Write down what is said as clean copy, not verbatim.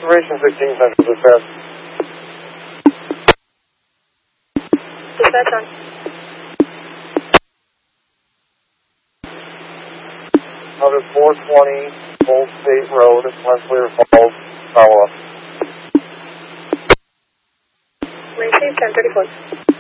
Observation 16, Central Dispatch. Dispatch on. Out at 420 Old State Road, Rensselaer Falls, follow up. Maintain 1034.